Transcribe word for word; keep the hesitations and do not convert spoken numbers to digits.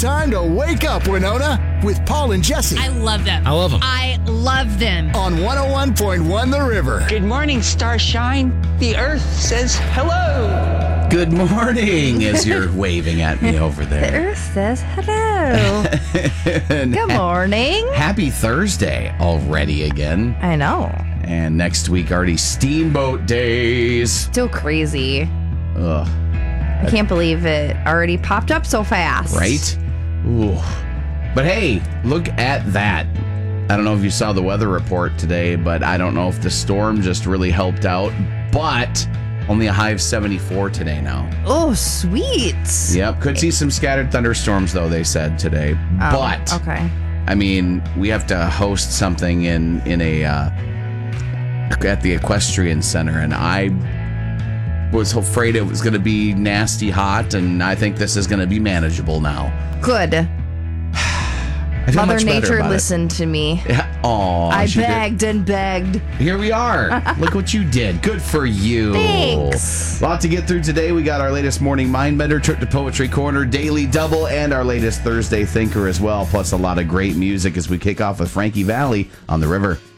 time to wake up, Winona, with Paul and Jesse. I love them. I love them. I love them. On one oh one point one The River. Good morning, Starshine. The Earth says hello. Good morning as you're waving at me over The there. Earth says hello. Good morning. Happy Thursday already again. I know. And next week, already Steamboat Days. Still crazy. Ugh. I can't believe it already popped up so fast. Right? Ooh. But hey, look at that. I don't know if you saw the weather report today, but I don't know if the storm just really helped out. But only a high of seventy-four today now. Oh, sweet. Yep. Could see some scattered thunderstorms, though, they said today. Oh, but, okay. I mean, we have to host something in, in a, uh, at the Equestrian Center, and I was afraid it was going to be nasty hot, and I think this is going to be manageable now. Good. I feel Mother much better Nature about it. listened to me. Yeah. Aw, I she did. begged and begged. Here we are. Look what you did. Good for you. Thanks. A lot to get through today. We got our latest morning Mindbender, trip to Poetry Corner, Daily Double, and our latest Thursday Thinker as well, plus a lot of great music as we kick off with Frankie Valli on The River.